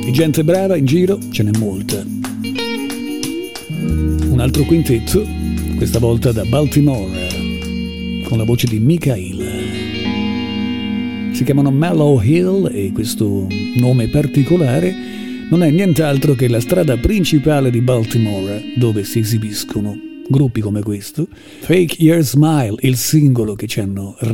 Di gente brava in giro ce n'è molta. Un altro quintetto, questa volta da Baltimore, con la voce di Mikhail. Si chiamano Mellow Hill e questo nome particolare non è nient'altro che la strada principale di Baltimore, dove si esibiscono gruppi come questo. Fake Your Smile, il singolo che ci hanno